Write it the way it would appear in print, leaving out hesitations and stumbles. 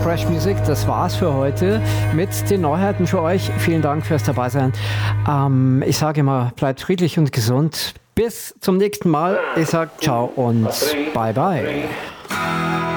Fresh Music. Das war's für heute mit den Neuheiten für euch. Vielen Dank fürs Dabeisein. Ich sage immer, bleibt friedlich und gesund. Bis zum nächsten Mal. Ich sage ciao und bye bye.